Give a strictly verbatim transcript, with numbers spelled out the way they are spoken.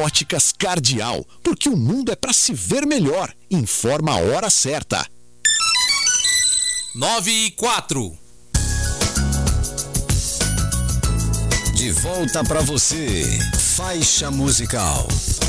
Óticas Cardial, porque o mundo é para se ver melhor. Informa a hora certa. nove e quatro. De volta para você, faixa musical.